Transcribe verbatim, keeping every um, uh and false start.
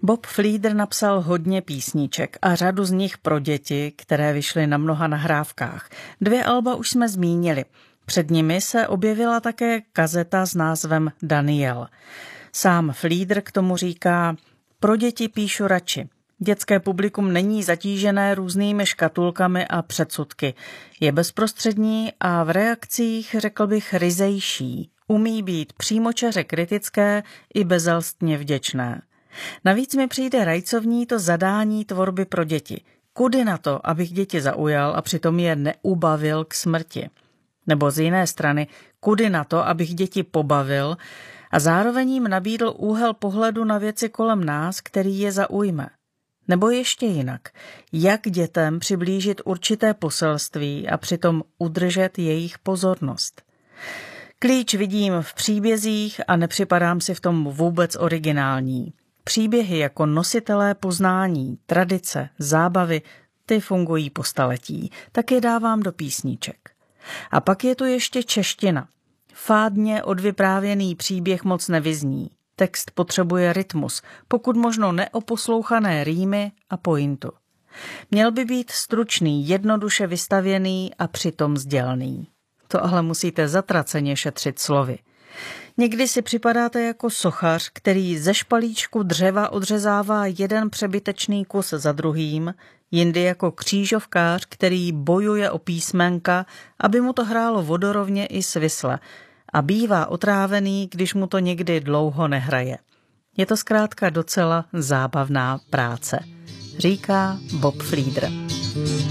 Bob Fleeder napsal hodně písniček a řadu z nich pro děti, které vyšly na mnoha nahrávkách. Dvě alba už jsme zmínili. Před nimi se objevila také kazeta s názvem Daniel. Sám Fleeder k tomu říká: pro děti píšu radši. Dětské publikum není zatížené různými škatulkami a předsudky. Je bezprostřední a v reakcích, řekl bych, ryzejší. Umí být přímočaře kritické i bezelstně vděčné. Navíc mi přijde rajcovní to zadání tvorby pro děti. Kudy na to, abych děti zaujal a přitom je neubavil k smrti. Nebo z jiné strany, kudy na to, abych děti pobavil a zároveň jim nabídl úhel pohledu na věci kolem nás, který je zaujme. Nebo ještě jinak, jak dětem přiblížit určité poselství a přitom udržet jejich pozornost. Klíč vidím v příbězích a nepřipadám si v tom vůbec originální. Příběhy jako nositelé poznání, tradice, zábavy, ty fungují po staletí, tak je dávám do písniček. A pak je tu ještě čeština. Fádně odvyprávěný příběh moc nevyzní. Text potřebuje rytmus, pokud možno neoposlouchané rýmy a pointu. Měl by být stručný, jednoduše vystavěný a přitom sdělný. To ale musíte zatraceně šetřit slovy. Někdy si připadáte jako sochař, který ze špalíčku dřeva odřezává jeden přebytečný kus za druhým, jindy jako křížovkář, který bojuje o písmenka, aby mu to hrálo vodorovně i svisle, a bývá otrávený, když mu to někdy dlouho nehraje. Je to zkrátka docela zábavná práce, říká Bob Fleeder.